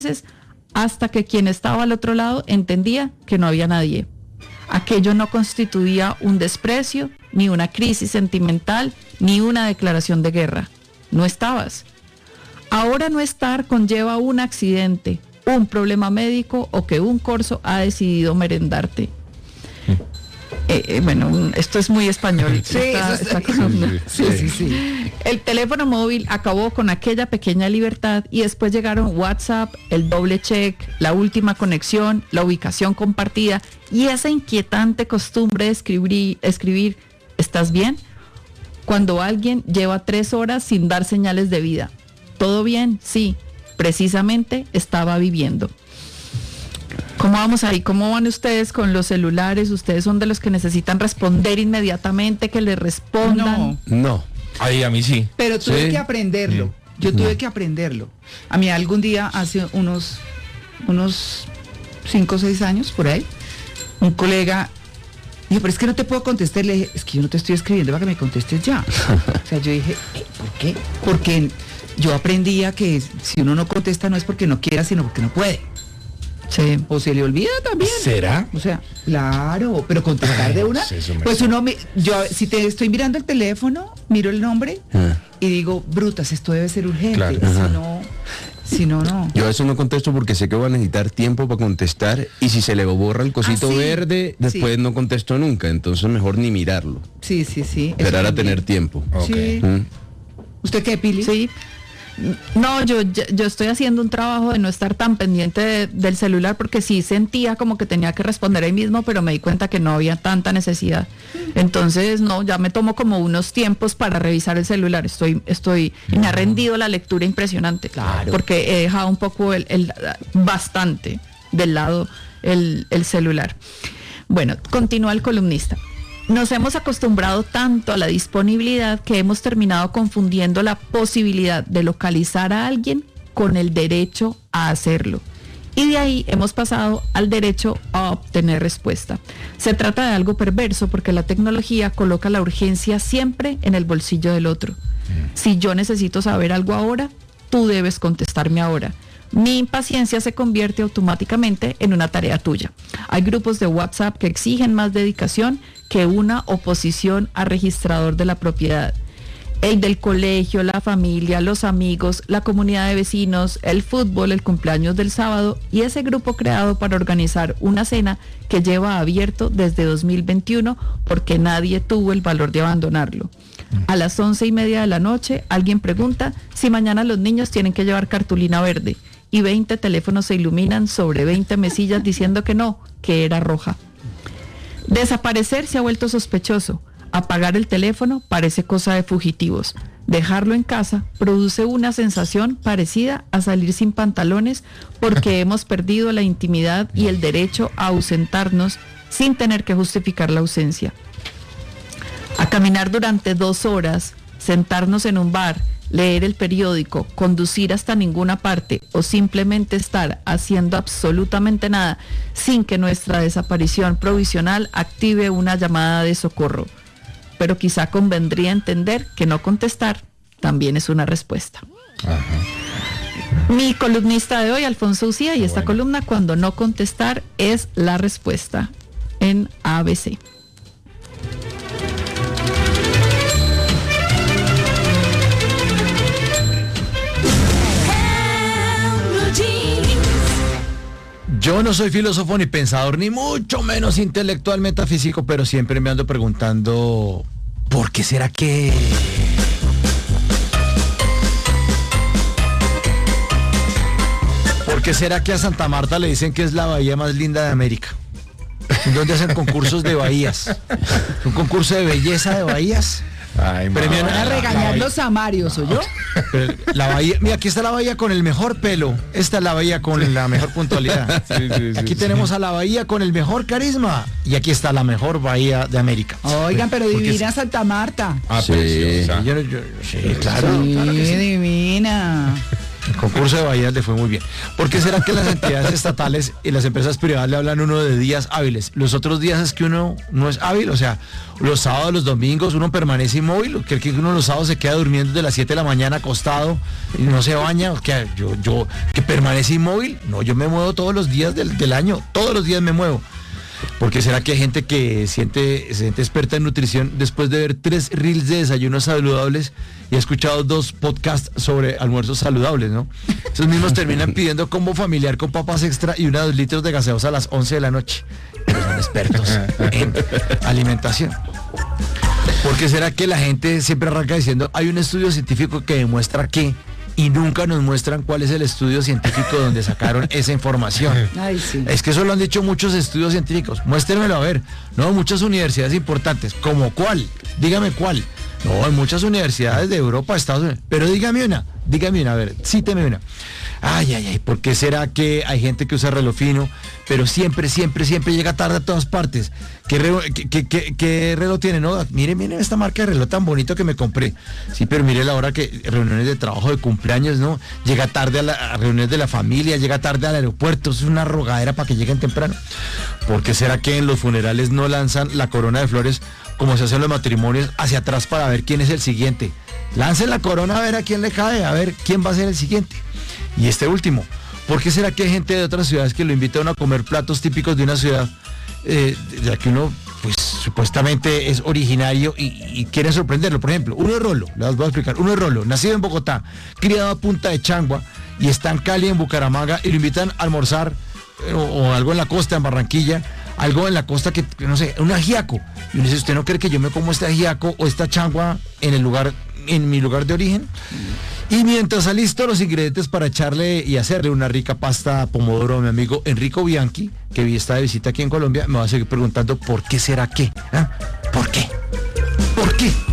hasta que quien estaba al otro lado entendía que no había nadie. Aquello no constituía un desprecio, ni una crisis sentimental, ni una declaración de guerra. No estabas. Ahora no estar conlleva un accidente, un problema médico o que un corso ha decidido merendarte. Bueno, esto es muy español. Sí, esta columna. Sí. El teléfono móvil acabó con aquella pequeña libertad y después llegaron WhatsApp, el doble check, la última conexión, la ubicación compartida y esa inquietante costumbre de escribir ¿estás bien? Cuando alguien lleva 3 horas sin dar señales de vida. ¿Todo bien? Sí, precisamente estaba viviendo. ¿Cómo vamos ahí? ¿Cómo van ustedes con los celulares? ¿Ustedes son de los que necesitan responder inmediatamente, que les respondan? No. Ay, a mí sí. Pero tuve que aprenderlo. Yo tuve que aprenderlo. A mí algún día, hace unos 5 o 6 años, por ahí, un colega dijo, pero es que no te puedo contestar. Le dije, es que yo no te estoy escribiendo para que me contestes ya. O sea, yo dije, ¿por qué? Porque yo aprendía que si uno no contesta no es porque no quiera, sino porque no puede. Sí. O se le olvida también. ¿Será? O sea, claro, pero contestar de una. Pues yo si te estoy mirando el teléfono, miro el nombre y digo, brutas, esto debe ser urgente. Claro. Si no, no. Yo a veces no contesto porque sé que voy a necesitar tiempo para contestar y si se le borra el cosito verde, después no contesto nunca, entonces mejor ni mirarlo. Sí. Esperar a tener tiempo. Sí. ¿Usted qué, Pili? Sí. No, yo estoy haciendo un trabajo de no estar tan pendiente del celular porque sí sentía como que tenía que responder ahí mismo, pero me di cuenta que no había tanta necesidad. Entonces, no, ya me tomo como unos tiempos para revisar el celular. Y me ha rendido la lectura impresionante. Claro. Porque he dejado un poco bastante del lado el celular. Bueno, continúa el columnista. Nos hemos acostumbrado tanto a la disponibilidad que hemos terminado confundiendo la posibilidad de localizar a alguien con el derecho a hacerlo. Y de ahí hemos pasado al derecho a obtener respuesta. Se trata de algo perverso porque la tecnología coloca la urgencia siempre en el bolsillo del otro. Si yo necesito saber algo ahora, tú debes contestarme ahora. Mi impaciencia se convierte automáticamente en una tarea tuya. Hay grupos de WhatsApp que exigen más dedicación que una oposición a registrador de la propiedad. El del colegio, la familia, los amigos, la comunidad de vecinos, el fútbol, el cumpleaños del sábado y ese grupo creado para organizar una cena que lleva abierto desde 2021 porque nadie tuvo el valor de abandonarlo. A las 11:30 de la noche alguien pregunta si mañana los niños tienen que llevar cartulina verde y 20 teléfonos se iluminan sobre 20 mesillas diciendo que no, que era roja. Desaparecer se ha vuelto sospechoso. Apagar el teléfono parece cosa de fugitivos. Dejarlo en casa produce una sensación parecida a salir sin pantalones porque hemos perdido la intimidad y el derecho a ausentarnos sin tener que justificar la ausencia. A caminar durante 2 horas, sentarnos en un bar, leer el periódico, conducir hasta ninguna parte o simplemente estar haciendo absolutamente nada sin que nuestra desaparición provisional active una llamada de socorro. Pero quizá convendría entender que no contestar también es una respuesta. Mi columnista de hoy, Alfonso Ucía, y esta columna, cuando no contestar es la respuesta, en ABC. Yo no soy filósofo ni pensador, ni mucho menos intelectual metafísico, pero siempre me ando preguntando, ¿por qué será que...? ¿Por qué será que a Santa Marta le dicen que es la bahía más linda de América? ¿Dónde hacen concursos de bahías? ¿Un concurso de belleza de bahías? Ay, premio a regañar los samarios, ¿o yo? La bahía, mira, aquí está la bahía con el mejor pelo. Esta es la bahía con la mejor puntualidad. Aquí tenemos a la bahía con el mejor carisma. Y aquí está la mejor bahía de América. Oigan, pero divina Santa Marta. Sí, sí, claro. Sí, claro que sí. Divina. El concurso de Bahía le fue muy bien. ¿Por qué será que las entidades estatales y las empresas privadas le hablan uno de días hábiles? Los otros días es que uno no es hábil, o sea, los sábados, los domingos uno permanece inmóvil, que uno los sábados se queda durmiendo desde las 7 de la mañana acostado y no se baña, que yo que permanece inmóvil. No, yo me muevo todos los días del año, todos los días me muevo. ¿Por qué será que hay gente que se siente experta en nutrición después de ver 3 reels de desayunos saludables y ha escuchado 2 podcasts sobre almuerzos saludables, ¿no? Esos mismos terminan pidiendo combo familiar con papas extra y 2 litros de gaseosa a las 11 de la noche. Pero son expertos en alimentación. ¿Por qué será que la gente siempre arranca diciendo hay un estudio científico que demuestra que... y nunca nos muestran cuál es el estudio científico donde sacaron esa información? Ay, sí. Es que eso lo han dicho muchos estudios científicos. Muéstrenmelo a ver. No, muchas universidades importantes. ¿Cómo cuál? Dígame cuál. No, hay muchas universidades de Europa, Estados Unidos. Pero dígame una, a ver, cíteme una. Ay, ¿por qué será que hay gente que usa reloj fino, pero siempre llega tarde a todas partes? ¿Qué reloj tiene? No, mire esta marca de reloj tan bonito que me compré. Sí, pero mire la hora que reuniones de trabajo, de cumpleaños, ¿no? Llega tarde a reuniones de la familia, llega tarde al aeropuerto, es una rogadera para que lleguen temprano. ¿Por qué será que en los funerales no lanzan la corona de flores como se hacen los matrimonios hacia atrás para ver quién es el siguiente? Lancen la corona a ver a quién le cae, a ver quién va a ser el siguiente. Y este último, ¿por qué será que hay gente de otras ciudades que lo invita a uno a comer platos típicos de una ciudad, ya que uno, pues, supuestamente es originario y quiere sorprenderlo? Por ejemplo, uno es Rolo, les voy a explicar, uno es Rolo, nacido en Bogotá, criado a punta de Changua y está en Cali, en Bucaramanga, y lo invitan a almorzar o algo en la costa, en Barranquilla, algo en la costa que no sé, un ajiaco. Y uno dice, ¿usted no cree que yo me como este ajiaco o esta changua en mi lugar de origen? Y mientras alisto los ingredientes para echarle y hacerle una rica pasta pomodoro a mi amigo Enrico Bianchi, que está de visita aquí en Colombia, me va a seguir preguntando ¿por qué será que? ¿Ah? ¿Por qué? ¿Por qué?